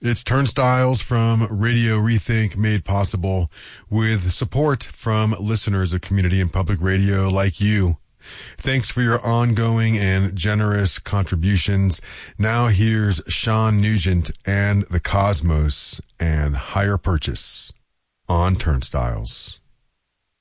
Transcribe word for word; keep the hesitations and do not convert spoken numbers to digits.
It's Turnstiles from Radio Rethink, made possible with support from listeners of community and public radio like you. Thanks for your ongoing and generous contributions. Now here's Sean Nugent and the Cosmos and Higher Purchase on Turnstiles.